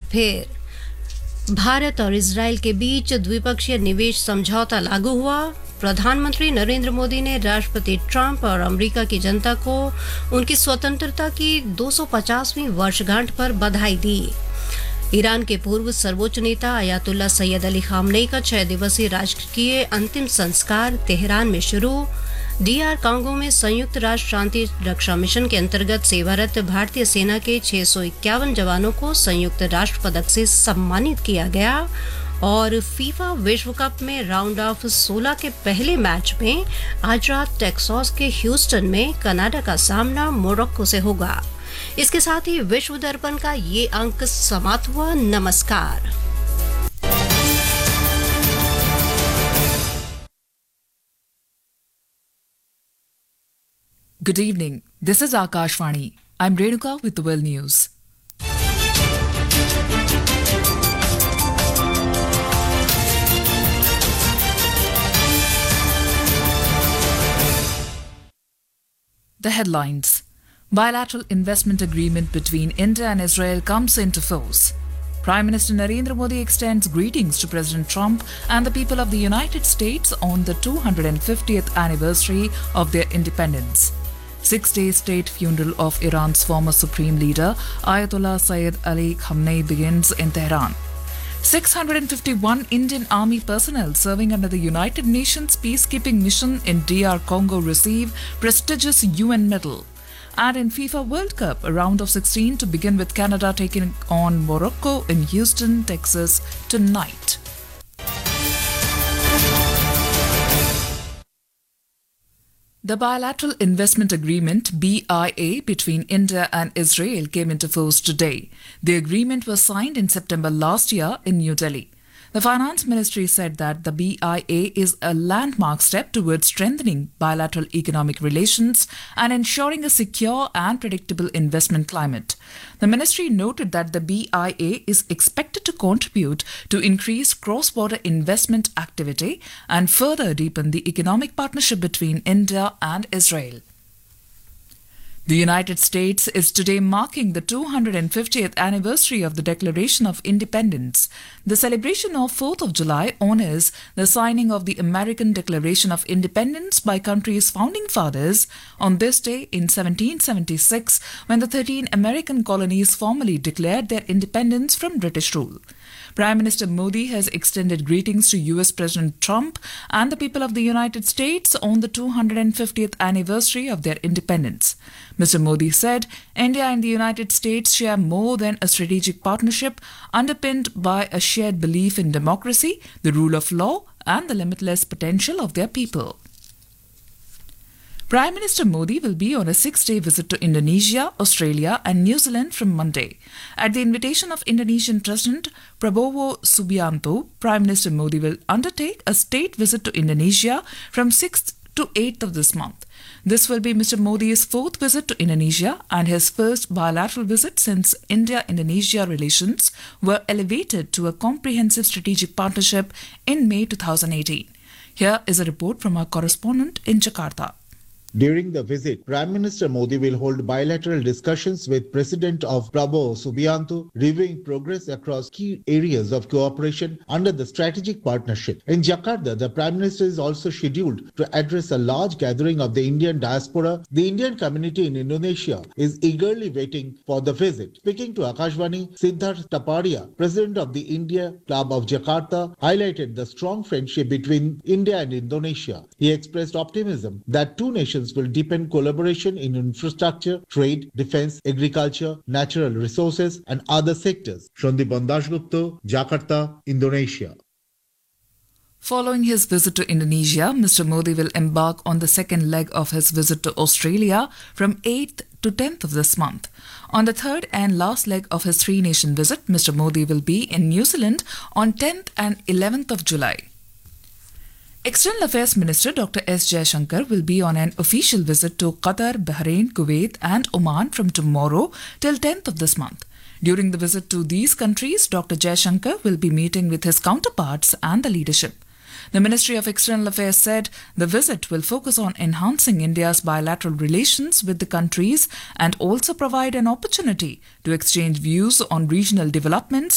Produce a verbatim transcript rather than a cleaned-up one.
फिर भारत और इजराइल के बीच द्विपक्षीय निवेश समझौता लागू हुआ। प्रधानमंत्री नरेंद्र मोदी ने राष्ट्रपति ट्रंप और अमेरिका की जनता को उनकी स्वतंत्रता की दो सौ पचासवीं वर्षगांठ पर बधाई दी। ईरान के पूर्व सर्वोच्च नेता अयातुल्ला सैयद अली खामनेई का छह दिवसीय राजकीय अंतिम संस्कार तेहरान में शुरू। डीआर कांगो में संयुक्त राष्ट्र शांति रक्षा मिशन के अंतर्गत सेवारत भारतीय सेना के छह सौ इक्यावन जवानों को संयुक्त राष्ट्र पदक से सम्मानित किया गया। और फीफा विश्व कप में राउंड ऑफ सोलह के पहले मैच में आज रात टेक्सास के ह्यूस्टन में कनाडा का सामना मोरक्को से होगा। इसके साथ ही विश्व दर्पण का ये अंक समाप्त हुआ। नमस्कार। Good evening. This is Akashvani. I'm Renuka with the World News. The headlines. Bilateral investment agreement between India and Israel comes into force. Prime Minister Narendra Modi extends greetings to President Trump and the people of the United States on the two hundred fiftieth anniversary of their independence. Six-day state funeral of Iran's former supreme leader, Ayatollah Sayyid Ali Khamenei, begins in Tehran. six hundred fifty-one Indian Army personnel serving under the United Nations peacekeeping mission in D R Congo receive prestigious U N medal. And in FIFA World Cup, a round of sixteen to begin with Canada taking on Morocco in Houston, Texas tonight. The bilateral investment agreement B I A between India and Israel came into force today. The agreement was signed in September last year in New Delhi. The Finance Ministry said that the B I A is a landmark step towards strengthening bilateral economic relations and ensuring a secure and predictable investment climate. The ministry noted that the B I A is expected to contribute to increase cross-border investment activity and further deepen the economic partnership between India and Israel. The United States is today marking the two hundred fiftieth anniversary of the Declaration of Independence. The celebration of fourth of July honors the signing of the American Declaration of Independence by country's founding fathers on this day in seventeen seventy-six, when the thirteen American colonies formally declared their independence from British rule. Prime Minister Modi has extended greetings to U S President Trump and the people of the United States on the two hundred fiftieth anniversary of their independence. Mister Modi said, India and the United States share more than a strategic partnership underpinned by a shared belief in democracy, the rule of law, and the limitless potential of their people. Prime Minister Modi will be on a six-day visit to Indonesia, Australia and New Zealand from Monday. At the invitation of Indonesian President Prabowo Subianto, Prime Minister Modi will undertake a state visit to Indonesia from sixth to eighth of this month. This will be Mister Modi's fourth visit to Indonesia and his first bilateral visit since India-Indonesia relations were elevated to a comprehensive strategic partnership in May two thousand eighteen. Here is a report from our correspondent in Jakarta. During the visit, Prime Minister Modi will hold bilateral discussions with President of Prabowo Subianto, reviewing progress across key areas of cooperation under the strategic partnership. In Jakarta, the Prime Minister is also scheduled to address a large gathering of the Indian diaspora. The Indian community in Indonesia is eagerly waiting for the visit. Speaking to Akashvani, Siddharth Tapadia, President of the India Club of Jakarta, highlighted the strong friendship between India and Indonesia. He expressed optimism that two nations will deepen collaboration in infrastructure, trade, defense, agriculture, natural resources and other sectors. Shondip Bandashgupta, Jakarta, Indonesia. Following his visit to Indonesia, Mister Modi will embark on the second leg of his visit to Australia from eighth to tenth of this month. On the third and last leg of his three-nation visit, Mister Modi will be in New Zealand on tenth and eleventh of July. External Affairs Minister Doctor S Jaishankar will be on an official visit to Qatar, Bahrain, Kuwait and Oman from tomorrow till tenth of this month. During the visit to these countries, Doctor Jaishankar will be meeting with his counterparts and the leadership. The Ministry of External Affairs said the visit will focus on enhancing India's bilateral relations with the countries and also provide an opportunity to exchange views on regional developments